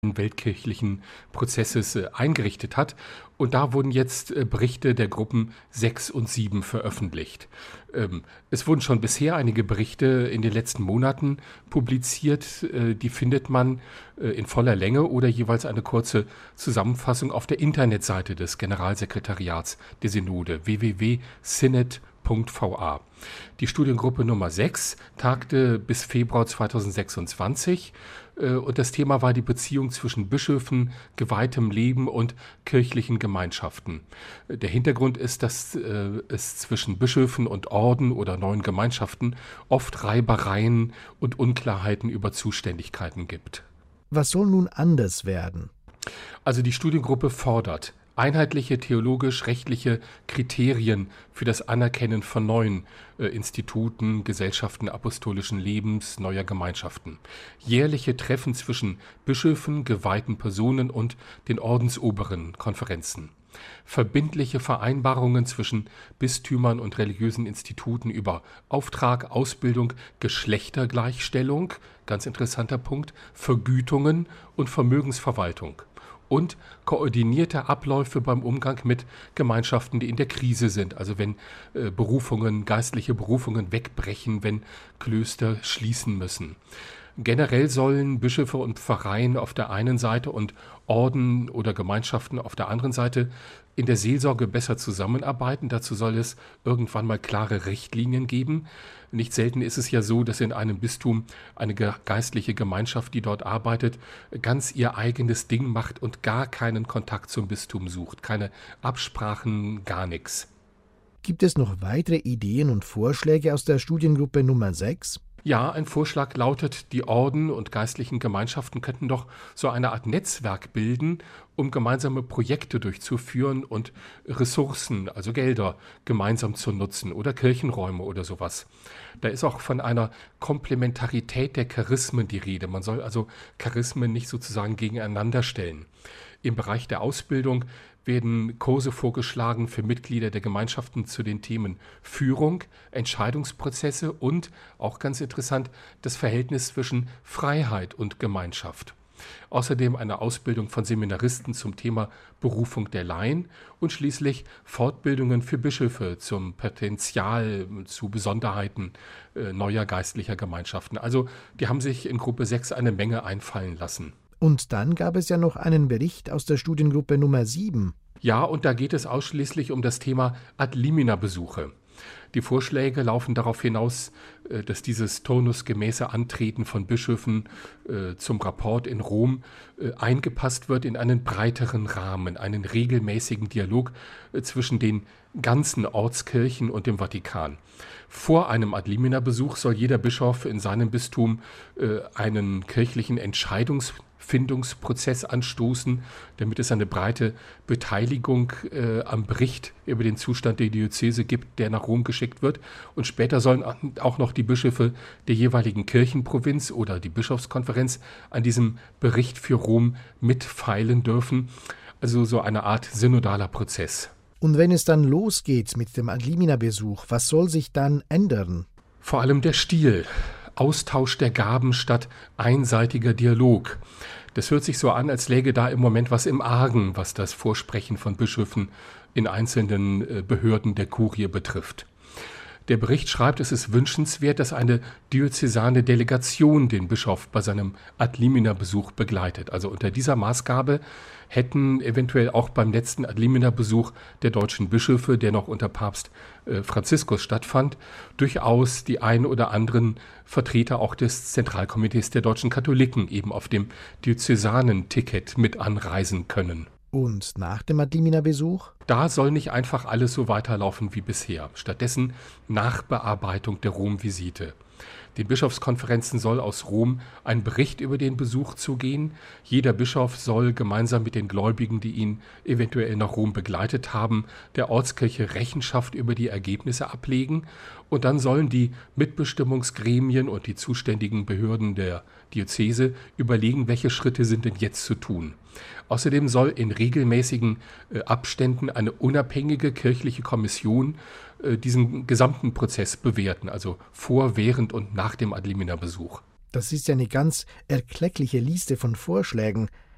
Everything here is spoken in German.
weltkirchlichen Prozesses eingerichtet hat. Und da wurden jetzt Berichte der Gruppen 6 und 7 veröffentlicht. Es wurden schon bisher einige Berichte in den letzten Monaten publiziert. Die findet man in voller Länge oder jeweils eine kurze Zusammenfassung auf der Internetseite des Generalsekretariats der Synode www.synod.va. Die Studiengruppe Nummer 6 tagte bis Februar 2026 und das Thema war die Beziehung zwischen Bischöfen, geweihtem Leben und kirchlichen Gemeinschaften. Der Hintergrund ist, dass es zwischen Bischöfen und Orden oder neuen Gemeinschaften oft Reibereien und Unklarheiten über Zuständigkeiten gibt. Was soll nun anders werden? Also die Studiengruppe fordert einheitliche theologisch-rechtliche Kriterien für das Anerkennen von neuen Instituten, Gesellschaften apostolischen Lebens, neuer Gemeinschaften. Jährliche Treffen zwischen Bischöfen, geweihten Personen und den ordensoberen Konferenzen. Verbindliche Vereinbarungen zwischen Bistümern und religiösen Instituten über Auftrag, Ausbildung, Geschlechtergleichstellung, ganz interessanter Punkt, Vergütungen und Vermögensverwaltung. Und koordinierte Abläufe beim Umgang mit Gemeinschaften, die in der Krise sind. Also wenn geistliche Berufungen wegbrechen, wenn Klöster schließen müssen. Generell sollen Bischöfe und Pfarreien auf der einen Seite und Orden oder Gemeinschaften auf der anderen Seite in der Seelsorge besser zusammenarbeiten. Dazu soll es irgendwann mal klare Richtlinien geben. Nicht selten ist es ja so, dass in einem Bistum eine geistliche Gemeinschaft, die dort arbeitet, ganz ihr eigenes Ding macht und gar keinen Kontakt zum Bistum sucht. Keine Absprachen, gar nichts. Gibt es noch weitere Ideen und Vorschläge aus der Studiengruppe Nummer 6? Ja, ein Vorschlag lautet, die Orden und geistlichen Gemeinschaften könnten doch so eine Art Netzwerk bilden, um gemeinsame Projekte durchzuführen und Ressourcen, also Gelder, gemeinsam zu nutzen oder Kirchenräume oder sowas. Da ist auch von einer Komplementarität der Charismen die Rede. Man soll also Charismen nicht sozusagen gegeneinander stellen. Im Bereich der Ausbildung werden Kurse vorgeschlagen für Mitglieder der Gemeinschaften zu den Themen Führung, Entscheidungsprozesse und, auch ganz interessant, das Verhältnis zwischen Freiheit und Gemeinschaft. Außerdem eine Ausbildung von Seminaristen zum Thema Berufung der Laien und schließlich Fortbildungen für Bischöfe zum Potenzial, zu Besonderheiten neuer geistlicher Gemeinschaften. Also die haben sich in Gruppe 6 eine Menge einfallen lassen. Und dann gab es ja noch einen Bericht aus der Studiengruppe Nummer 7. Ja, und da geht es ausschließlich um das Thema Ad-limina-Besuche. Die Vorschläge laufen darauf hinaus, dass dieses turnusgemäße Antreten von Bischöfen zum Rapport in Rom eingepasst wird in einen breiteren Rahmen, einen regelmäßigen Dialog zwischen den ganzen Ortskirchen und dem Vatikan. Vor einem Ad-limina-Besuch soll jeder Bischof in seinem Bistum einen kirchlichen Entscheidungsfindungsprozess anstoßen, damit es eine breite Beteiligung am Bericht über den Zustand der Diözese gibt, der nach Rom geschickt wird. Und später sollen auch noch die Bischöfe der jeweiligen Kirchenprovinz oder die Bischofskonferenz an diesem Bericht für Rom mitfeilen dürfen. Also so eine Art synodaler Prozess. Und wenn es dann losgeht mit dem Ad-limina-Besuch, was soll sich dann ändern? Vor allem der Stil. Austausch der Gaben statt einseitiger Dialog. Das hört sich so an, als läge da im Moment was im Argen, was das Vorsprechen von Bischöfen in einzelnen Behörden der Kurie betrifft. Der Bericht schreibt, es ist wünschenswert, dass eine diözesane Delegation den Bischof bei seinem Ad-limina-Besuch begleitet. Also unter dieser Maßgabe hätten eventuell auch beim letzten Ad-limina-Besuch der deutschen Bischöfe, der noch unter Papst Franziskus stattfand, durchaus die ein oder anderen Vertreter auch des Zentralkomitees der deutschen Katholiken eben auf dem diözesanen Ticket mit anreisen können. Und nach dem Ad-limina-Besuch? Da soll nicht einfach alles so weiterlaufen wie bisher. Stattdessen Nachbearbeitung der Rom-Visite. Den Bischofskonferenzen soll aus Rom ein Bericht über den Besuch zugehen. Jeder Bischof soll gemeinsam mit den Gläubigen, die ihn eventuell nach Rom begleitet haben, der Ortskirche Rechenschaft über die Ergebnisse ablegen. Und dann sollen die Mitbestimmungsgremien und die zuständigen Behörden der Diözese überlegen, welche Schritte sind denn jetzt zu tun. Außerdem soll in regelmäßigen Abständen eine unabhängige kirchliche Kommission diesen gesamten Prozess bewerten, also vor, während und nach dem Ad-limina-Besuch. Das ist ja eine ganz erkleckliche Liste von Vorschlägen.